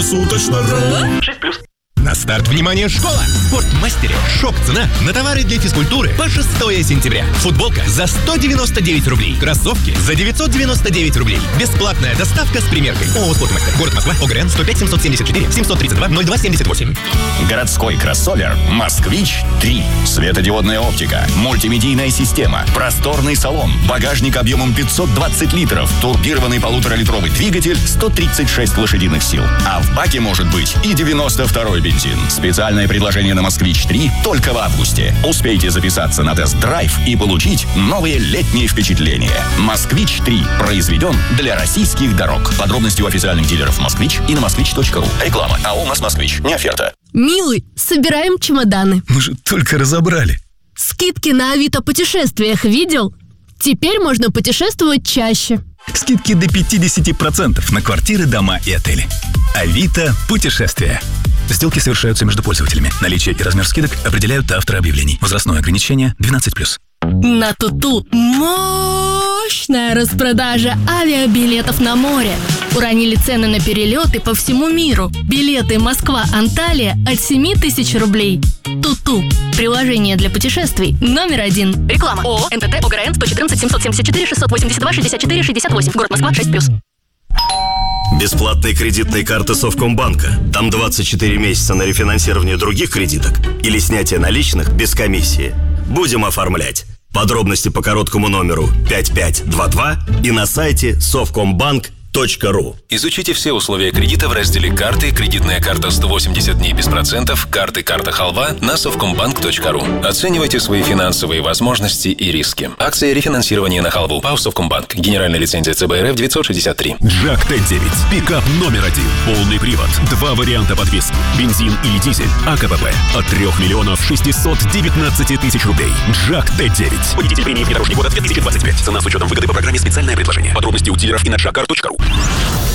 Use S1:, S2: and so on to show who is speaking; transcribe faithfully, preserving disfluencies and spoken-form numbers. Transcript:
S1: Круглосуточно.
S2: шесть плюс.
S3: На старт, внимание, школа! В Спортмастере шок-цена на товары для физкультуры по шестое сентября. Футболка за сто девяносто девять рублей. Кроссовки за девятьсот девяносто девять рублей. Бесплатная доставка с примеркой. ООО «Спортмастер». Город Москва. ОГРН сто пять семьсот семьдесят четыре семьсот тридцать два ноль два семьдесят восемь.
S4: Городской кроссовер «Москвич три». Светодиодная оптика, мультимедийная система, просторный салон, багажник объемом пятьсот двадцать литров, турбированный полуторалитровый двигатель, сто тридцать шесть лошадиных сил. А в баке может быть и девяносто второй бензин. Специальное предложение на «Москвич три» только в августе. Успейте записаться на тест-драйв и получить новые летние впечатления. «Москвич три» произведен для российских дорог. Подробности у официальных дилеров «Москвич» и на москвич точка ру. Реклама. А у нас «Москвич». Не оферта.
S5: Милый, собираем чемоданы.
S6: Мы же только разобрали.
S5: Скидки на Авито путешествиях видел? Теперь можно путешествовать чаще.
S6: Скидки до пятьдесят процентов на квартиры, дома и отели. Авито путешествия. Сделки совершаются между пользователями. Наличие и размер скидок определяют авторы объявлений. Возрастное ограничение двенадцать плюс.
S5: На Туту мощная распродажа авиабилетов на море. Уронили цены на перелеты по всему миру. Билеты Москва-Анталия от семь тысяч рублей. Туту. Приложение для путешествий номер один.
S2: Реклама. ООО «НТТ ОГРН сто четырнадцать семьсот семьдесят четыре шестьсот восемьдесят два шестьдесят четыре шестьдесят восемь. Город Москва. шесть плюс.
S7: Бесплатные кредитные карты Совкомбанка. Там двадцать четыре месяца на рефинансирование других кредиток или снятие наличных без комиссии. Будем оформлять. Подробности по короткому номеру пять пять два два и на сайте совкомбанк точка ру.
S8: Изучите все условия кредита в разделе «Карты», кредитная карта сто восемьдесят дней без процентов, карты «Карта Халва» на совкомбанк точка ру. Оценивайте свои финансовые возможности и риски. Акция рефинансирования на халву. ПАО «Совкомбанк». Генеральная лицензия ЦБ РФ девятьсот шестьдесят три.
S1: Джак Т девять. Пикап номер один. Полный привод. Два варианта подвески. Бензин или дизель. АКПП. От трех миллионов шестисот девятнадцати тысяч рублей. Джак Т девять. Победитель премии внедорожник года две тысячи двадцать пять. Цена с учетом выгоды по программе «Специальное предложение». Подробности у дилеров и на джак кар точка ру.